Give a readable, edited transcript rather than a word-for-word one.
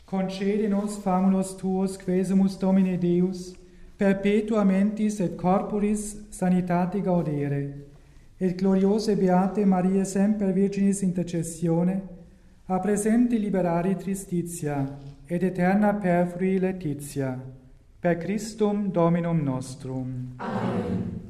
Concede nos famulus tuos, quesumus Domine Deus, perpetua mentis et corporis sanitate gaudere, et gloriose beate Maria semper Virginis intercessione, a presenti liberare tristitia, et eterna perfrui laetitia, per Christum Dominum nostrum. Amen.